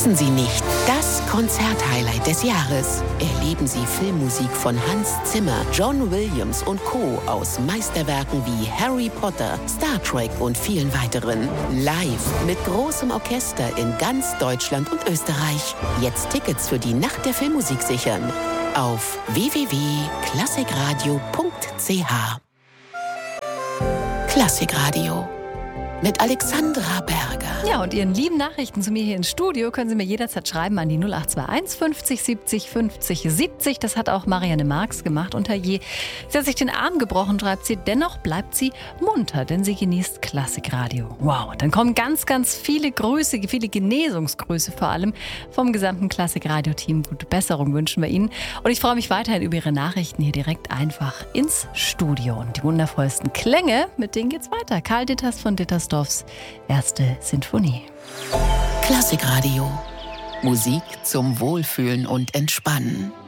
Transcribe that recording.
Verpassen Sie nicht das Konzerthighlight des Jahres. Erleben Sie Filmmusik von Hans Zimmer, John Williams und Co. aus Meisterwerken wie Harry Potter, Star Trek und vielen weiteren. Live mit großem Orchester in ganz Deutschland und Österreich. Jetzt Tickets für die Nacht der Filmmusik sichern. Auf www.klassikradio.ch. Klassikradio mit Alexandra Berger. Ja, und Ihren lieben Nachrichten zu mir hier ins Studio können Sie mir jederzeit schreiben an die 0821 50 70 50 70. Das hat auch Marianne Marx gemacht. Und herrje, sie hat sich den Arm gebrochen, schreibt sie. Dennoch bleibt sie munter, denn sie genießt Klassikradio. Wow, dann kommen ganz, ganz viele Grüße, viele Genesungsgrüße vor allem vom gesamten Klassikradio-Team. Gute Besserung wünschen wir Ihnen. Und ich freue mich weiterhin über Ihre Nachrichten hier direkt einfach ins Studio. Und die wundervollsten Klänge, mit denen geht's weiter. Karl Ditters von Dittersdorfs erste Sinfonie. Klassikradio. Musik zum Wohlfühlen und Entspannen.